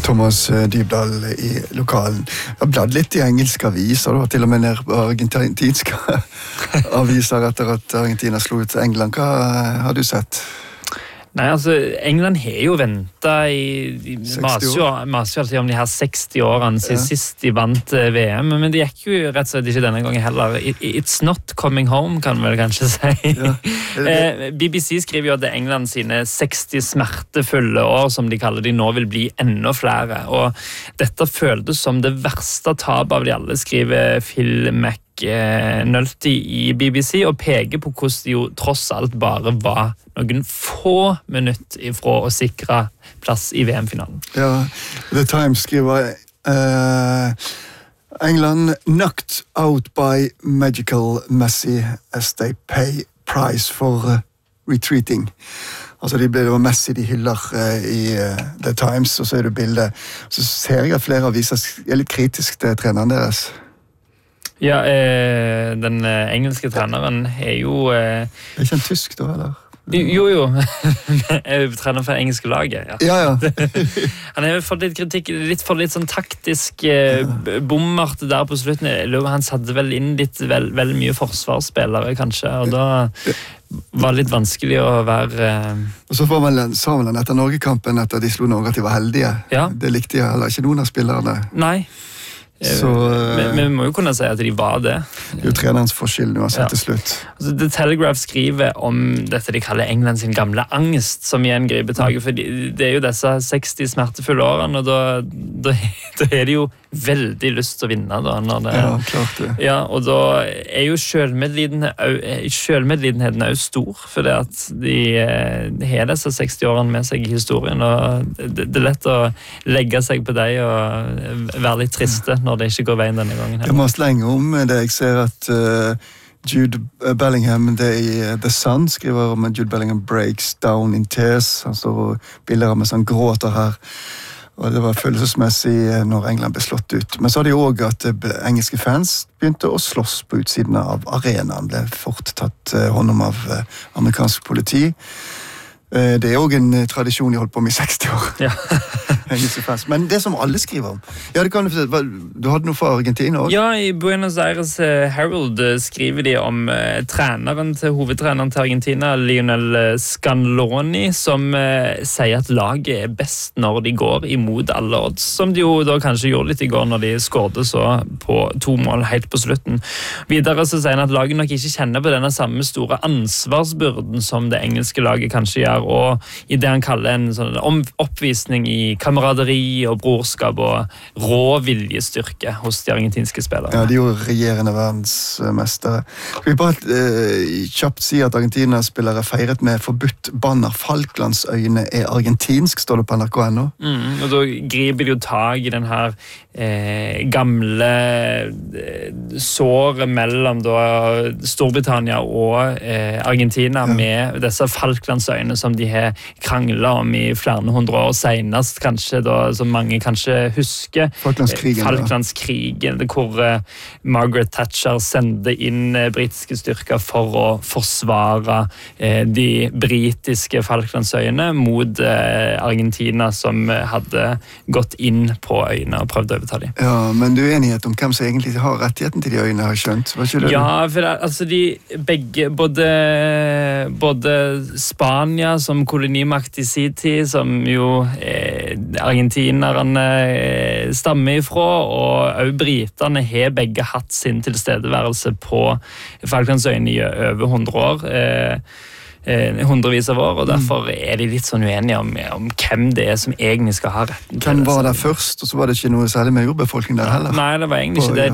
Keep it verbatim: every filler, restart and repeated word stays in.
Thomas Dybdahl i lokalen. Jeg har bladd litt i engelske aviser, det var til og med ned på argentinske aviser etter at Argentina slo ut England. Hva har du sett? Nei, altså, England har jo ventet i, i maser alltid om de her seksti årene siden ja. Sist de vant V M, men det gikk jo rett og slett ikke denne gangen heller. It's not coming home, kan vi vel kanskje si. Ja. B B C skriver jo at England sine seksti smertefulle år, som de kaller de nå, vil bli enda flere, og dette føltes som det verste tab av de alle, skriver Phil Mac Nulty i B B C og peker på hvordan det jo tross alt bare var noen få minutter ifra å sikre plass i V M-finalen. Ja, The Times skriver uh, England knocked out by magical Messi as they pay price for uh, retreating. Altså de ble det var Messi de hyller uh, i uh, The Times, og så er det bildet. Så ser jeg at flere aviser er litt kritisk til treneren deres. Ja, eh, den eh, engelske treneren er jo... Eh, er ikke en tysk da, eller? Jo, jo. Jeg er trener for det engelske laget. Ja, ja. ja. Han har fått litt kritikk, litt for litt sånn taktisk eh, bommert der på slutten. Han satte vel inn litt vel, vel mye forsvarsspillere, kanskje, og da var det litt vanskelig å være... Eh... Og så var man sammen etter Norge-kampen etter de slo Norge at de var heldige. Ja. Det likte jeg heller ikke noen av spillerne. Nei. Så, men, men vi må jo kunne si at de var det. Det er jo trenerens forskjell uansett ja. Til slutt. Altså, The Telegraph skriver om dette de kaller England sin gamle angst, som igjen griper taget, for det er jo disse seksti smertefulle årene, og da, da, da er det jo veldig lyst til å vinne da, når det, ja, klart det. Ja, og da er jo selvmedlidenheten selvmedlidenheten er jo stor, for det at de, de har disse seksti årene med seg i historien, og det, det er lett å legge seg på deg og være litt triste når det ikke går veien denne gangen. Jeg må slenge om det. Jeg ser at uh, Jude Bellingham det i The Sun skriver om at Jude Bellingham breaks down in tears, altså bilder av med sånn gråter her. Og det var følelsesmessig når England ble slått ut. Men så har de også at engelske fans begynte å slåss på utsiden av arenaen, ble fort tatt hånd om av amerikansk politi. Det er også en tradisjon de holdt på med i seksti år. Ja. Men det som alle skriver om. Ja, det kan du fortelle. Du hadde noe for Argentina også? Ja, i Buenos Aires Herald skriver de om uh, treneren til hovedtreneren til Argentina, Lionel Scaloni, som uh, sier at laget er best når de går imot alle odds, som de jo da kanskje gjorde litt i går når de skårte så på to mål helt på slutten. Videre så sier han at laget nok ikke kjenner på denne samme store ansvarsbyrden som det engelske laget kanskje gjør, og i det han kaller en sånn oppvisning i kameraderi og brorskap og rå viljestyrke hos de argentinske spillere. Ja, de er jo regjerende verdensmestere. Skal vi bare eh, kjapt si at Argentina-spillere feiret med forbudt banner. Falklandsøyene er argentinsk, står det på N R K ennå. Mm, og da griper de jo tag i den her eh, gamle eh, såret mellom da, Storbritannia og eh, Argentina ja. Med disse Falklandsøyene som de har kranglet om i flere hundre år senest, kanskje da, som mange kanskje husker. Falklandskrigen. Falklandskrigen, hvor uh, Margaret Thatcher sendte inn uh, britiske styrker for å forsvare uh, de britiske Falklandsøyene mot uh, Argentina, som uh, hadde gått inn på øyene og prøvd å overta dem. Ja, men du er enighet om hvem som egentlig har rettigheten til de øyene, har skjønt? Var ikke det? Ja, for det, altså de begge, både, både Spania som kolonimakt i sin tid, som jo eh, argentinerne eh, stammer ifra, og også briterne har begge hatt sin tilstedeværelse på Falklandsøyene i over hundre år. Eh, hundrevis av år, og derfor er de litt sånn uenige om, om hvem det er som egentlig skal ha retten til det. Hvem var der først, og så var det ikke noe særlig med urbefolkning der heller? Nei, det var egentlig ikke det.